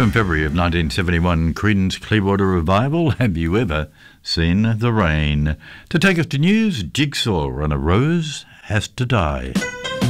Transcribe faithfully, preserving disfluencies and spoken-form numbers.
From February of nineteen seventy-one, Creedence Clearwater Revival, Have You Ever Seen the Rain? To take us to news, Jigsaw and A Rose Has to Die.